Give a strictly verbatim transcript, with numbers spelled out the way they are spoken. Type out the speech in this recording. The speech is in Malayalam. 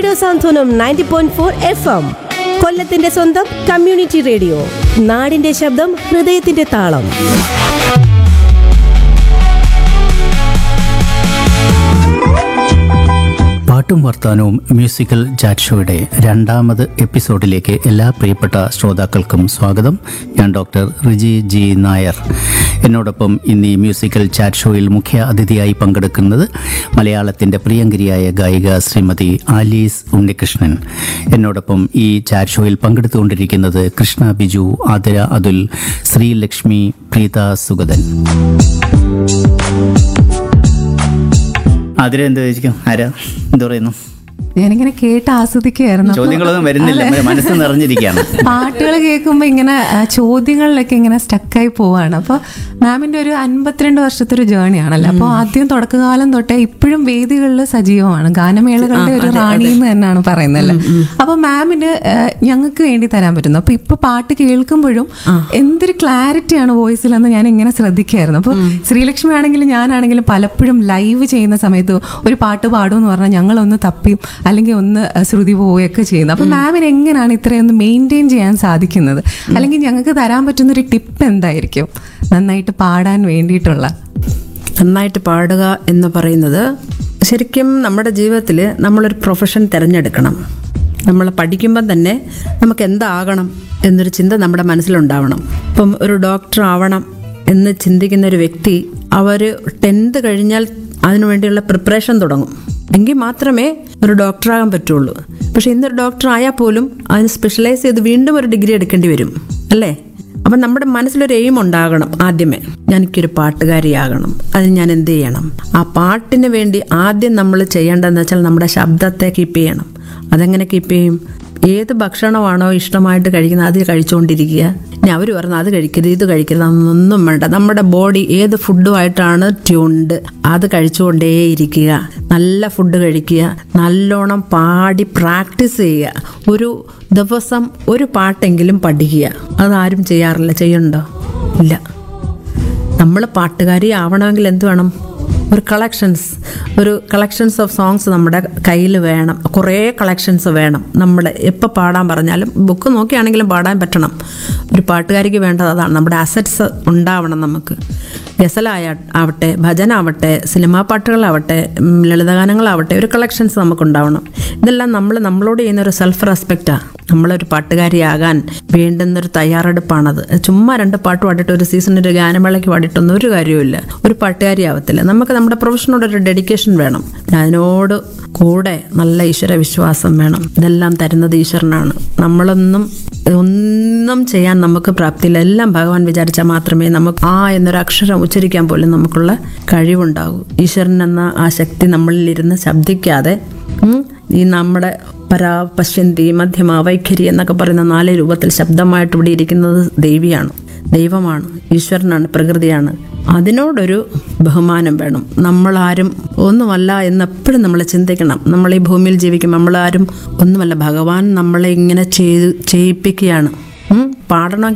റേഡിയോ സാന്ത്വനം ninety point four F M, കൊല്ലത്തിന്റെ സ്വന്തം കമ്മ്യൂണിറ്റി റേഡിയോ. നാടിന്റെ ശബ്ദം, ഹൃദയത്തിന്റെ താളം. പാട്ടും വർത്താനവും മ്യൂസിക്കൽ ചാറ്റ് ഷോയുടെ രണ്ടാമത് എപ്പിസോഡിലേക്ക് എല്ലാ പ്രിയപ്പെട്ട ശ്രോതാക്കൾക്കും സ്വാഗതം. ഞാൻ ഡോക്ടർ റിജി ജി നായർ. എന്നോടൊപ്പം ഇന്ന് ഈ മ്യൂസിക്കൽ ചാറ്റ് ഷോയിൽ മുഖ്യ അതിഥിയായി പങ്കെടുക്കുന്നത് മലയാളത്തിൻ്റെ പ്രിയങ്കരിയായ ഗായിക ശ്രീമതി ആലീസ് ഉണ്ണികൃഷ്ണൻ. എന്നോടൊപ്പം ഈ ചാറ്റ് ഷോയിൽ പങ്കെടുത്തുകൊണ്ടിരിക്കുന്നത് കൃഷ്ണ ബിജു, ആതിര അതുൽ, ശ്രീലക്ഷ്മി, പ്രീത സുഗതൻ. ആതിര എന്ത് ചോദിക്കും? ആരാ എന്ത് പറയുന്നു? ഞാനിങ്ങനെ കേട്ട് ആസ്വദിക്കുകയായിരുന്നു. ചോദ്യങ്ങളൊന്നും വരുന്നില്ല, മനസ്സ് നിറഞ്ഞിരിക്കുകയാണ്. പാട്ടുകൾ കേൾക്കുമ്പോൾ ഇങ്ങനെ ചോദ്യങ്ങളിലൊക്കെ ഇങ്ങനെ സ്റ്റക്കായി പോവാണ്. അപ്പോൾ മാമിൻ്റെ ഒരു അൻപത്തിരണ്ട് വർഷത്തെ ഒരു ജേണി ആണല്ലോ. അപ്പോൾ ആദ്യം തുടക്കകാലം തൊട്ടേ ഇപ്പോഴും വേദികളിൽ സജീവമാണ്. ഗാനമേളകളുടെ ഒരു റാണി എന്ന് തന്നെയാണ് പറയുന്നല്ലേ. അപ്പോൾ മാമിന് ഞങ്ങൾക്ക് വേണ്ടി തരാൻ പറ്റുന്നു. അപ്പോൾ ഇപ്പൊ പാട്ട് കേൾക്കുമ്പോഴും എന്തൊരു ക്ലാരിറ്റിയാണ് വോയിസിലെന്ന് ഞാൻ ഇങ്ങനെ ശ്രദ്ധിക്കുകയായിരുന്നു. അപ്പോൾ ശ്രീലക്ഷ്മി ആണെങ്കിലും ഞാനാണെങ്കിലും പലപ്പോഴും ലൈവ് ചെയ്യുന്ന സമയത്ത് ഒരു പാട്ട് പാടുമെന്ന് പറഞ്ഞാൽ ഞങ്ങളൊന്ന് തപ്പിയും അല്ലെങ്കിൽ ഒന്ന് ശ്രുതി പോവുകയൊക്കെ ചെയ്യുന്നത്. അപ്പോൾ മാമിന് എങ്ങനെയാണ് ഇത്രയൊന്ന് മെയിൻറ്റെയിൻ ചെയ്യാൻ സാധിക്കുന്നത്? അല്ലെങ്കിൽ ഞങ്ങൾക്ക് തരാൻ പറ്റുന്നൊരു ടിപ്പ് എന്തായിരിക്കും നന്നായിട്ട് പാടാൻ വേണ്ടിയിട്ടുള്ള? നന്നായിട്ട് പാടുക എന്ന് പറയുന്നത് ശരിക്കും നമ്മുടെ ജീവിതത്തിൽ നമ്മളൊരു പ്രൊഫഷൻ തിരഞ്ഞെടുക്കണം. നമ്മൾ പഠിക്കുമ്പം തന്നെ നമുക്ക് എന്താകണം എന്നൊരു ചിന്ത നമ്മുടെ മനസ്സിലുണ്ടാവണം. ഇപ്പം ഒരു ഡോക്ടർ ആവണം എന്ന് ചിന്തിക്കുന്ന ഒരു വ്യക്തി അവർ ടെൻത്ത് കഴിഞ്ഞാൽ അതിനുവേണ്ടിയുള്ള പ്രിപ്പറേഷൻ തുടങ്ങും. എങ്കിൽ മാത്രമേ ഒരു ഡോക്ടറാകാൻ പറ്റുള്ളൂ. പക്ഷെ ഇന്നൊരു ഡോക്ടർ ആയാൽ പോലും അതിന് സ്പെഷ്യലൈസ് ചെയ്ത് വീണ്ടും ഒരു ഡിഗ്രി എടുക്കേണ്ടി വരും അല്ലേ? അപ്പം നമ്മുടെ മനസ്സിലൊരു എയിം ഉണ്ടാകണം. ആദ്യമേ എനിക്കൊരു പാട്ടുകാരിയാകണം. അതിന് ഞാൻ എന്ത് ചെയ്യണം? ആ പാട്ടിന് വേണ്ടി ആദ്യം നമ്മൾ ചെയ്യേണ്ടതെന്ന് വെച്ചാൽ നമ്മുടെ ശബ്ദത്തെ കീപ്പ് ചെയ്യണം. അതെങ്ങനെ കീപ്പ് ചെയ്യും? ഏത് ഭക്ഷണമാണോ ഇഷ്ടമായിട്ട് കഴിക്കുന്നത് അത് കഴിച്ചുകൊണ്ടിരിക്കുക. ഇനി അവർ പറഞ്ഞാൽ അത് കഴിക്കരുത് ഇത് കഴിക്കരുത് അതൊന്നും വേണ്ട. നമ്മുടെ ബോഡി ഏത് ഫുഡുമായിട്ടാണ് ട്യൂൺഡ് അത് കഴിച്ചുകൊണ്ടേയിരിക്കുക. നല്ല ഫുഡ് കഴിക്കുക, നല്ലോണം പാടി പ്രാക്ടീസ് ചെയ്യുക. ഒരു ദിവസം ഒരു പാട്ടെങ്കിലും പഠിക്കുക. അതാരും ചെയ്യാറില്ല. ചെയ്യുന്നുണ്ടോ? ഇല്ല. നമ്മൾ പാട്ടുകാരി ആവണമെങ്കിൽ എന്ത് വേണം? ഒരു കളക്ഷൻസ് ഒരു കളക്ഷൻസ് ഓഫ് സോങ്സ് നമ്മുടെ കയ്യിൽ വേണം. കുറേ കളക്ഷൻസ് വേണം. നമ്മൾ എപ്പോൾ പാടാൻ പറഞ്ഞാലും ബുക്ക് നോക്കിയാണെങ്കിലും പാടാൻ പറ്റണം. ഒരു പാട്ടുകാരിക്ക് വേണ്ടത് അതാണ്. നമ്മുടെ അസറ്റ്സ് ഉണ്ടാവണം നമുക്ക്. ഗസലായ ആവട്ടെ, ഭജനാവട്ടെ, സിനിമാ പാട്ടുകളാവട്ടെ, ലളിതഗാനങ്ങളാവട്ടെ, ഒരു കളക്ഷൻസ് നമുക്കുണ്ടാവണം. ഇതെല്ലാം നമ്മൾ നമ്മളോട് ചെയ്യുന്നൊരു സെൽഫ് റെസ്പെക്റ്റാണ്. നമ്മളൊരു പാട്ടുകാരിയാകാൻ വേണ്ടുന്നൊരു തയ്യാറെടുപ്പാണത്. ചുമ്മാ രണ്ട് പാട്ട് പാടിയിട്ട് ഒരു സീസണിൽ ഒരു ഗാനമേളയ്ക്ക് പാടിയിട്ടൊന്നും ഒരു കാര്യമില്ല. ഒരു പാട്ടുകാരിയാവത്തില്ല. നമുക്ക് നമ്മുടെ പ്രൊഫഷനോടൊരു ഡെഡിക്കേഷൻ വേണം. അതിനോട് കൂടെ നല്ല ഈശ്വര വിശ്വാസം വേണം. ഇതെല്ലാം തരുന്നത് ഈശ്വരനാണ്. നമ്മളൊന്നും ഒന്നും ചെയ്യാൻ നമുക്ക് പ്രാപ്തിയില്ല. എല്ലാം ഭഗവാൻ വിചാരിച്ചാൽ മാത്രമേ നമുക്ക് ആ എന്നൊരു അക്ഷരം ഉച്ചരിക്കാൻ പോലും നമുക്കുള്ള കഴിവുണ്ടാകൂ. ഈശ്വരൻ എന്ന ആ ശക്തി നമ്മളിലിരുന്ന് ശബ്ദിക്കാതെ ഈ നമ്മുടെ പരാ, പശ്യന്തി, മധ്യമ, വൈഖരി എന്നൊക്കെ പറയുന്ന നാല് രൂപത്തിൽ ശബ്ദമായിട്ട് ഇവിടെ ഇരിക്കുന്നത് ദൈവിയാണ്, ദൈവമാണ്, ഈശ്വരനാണ്, പ്രകൃതിയാണ്. അതിനോടൊരു ബഹുമാനം വേണം. നമ്മളാരും ഒന്നുമല്ല എന്നെപ്പോഴും നമ്മൾ ചിന്തിക്കണം. നമ്മൾ ഈ ഭൂമിയിൽ ജീവിക്കും നമ്മളാരും ഒന്നുമല്ല. ഭഗവാൻ നമ്മളെ ഇങ്ങനെ ചെയ്ത് ചെയ്യിപ്പിക്കുകയാണ്. പാടണമെങ്കിൽ